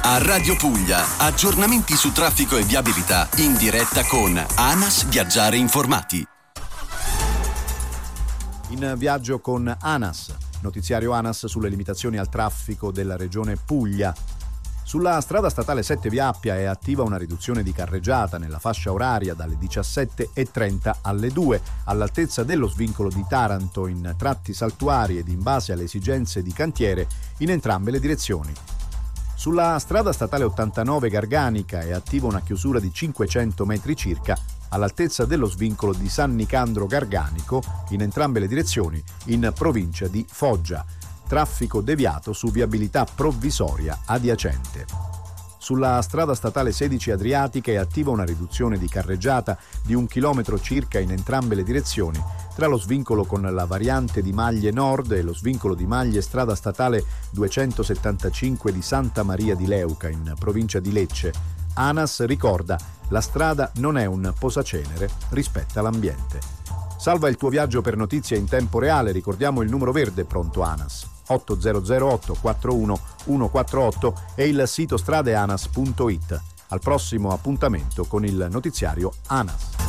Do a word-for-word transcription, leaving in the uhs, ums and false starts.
A Radio Puglia, aggiornamenti su traffico e viabilità in diretta con ANAS Viaggiare Informati. In viaggio con ANAS, notiziario ANAS sulle limitazioni al traffico della regione Puglia. Sulla strada statale sette via Appia è attiva una riduzione di carreggiata nella fascia oraria dalle diciassette e trenta alle due, all'altezza dello svincolo di Taranto in tratti saltuari ed in base alle esigenze di cantiere in entrambe le direzioni. Sulla strada statale ottantanove Garganica è attiva una chiusura di cinquecento metri circa all'altezza dello svincolo di San Nicandro Garganico in entrambe le direzioni in provincia di Foggia. Traffico deviato su viabilità provvisoria adiacente. Sulla strada statale sedici Adriatica è attiva una riduzione di carreggiata di un chilometro circa in entrambe le direzioni tra lo svincolo con la variante di Maglie Nord e lo svincolo di Maglie strada statale duecentosettantacinque di Santa Maria di Leuca in provincia di Lecce. ANAS ricorda: la strada non è un posacenere, rispetta l'ambiente. Salva il tuo viaggio per notizie in tempo reale, ricordiamo il numero verde pronto ANAS otto zero zero otto quattro uno uno quattro otto e il sito stradeanas punto it. Al prossimo appuntamento con il notiziario ANAS.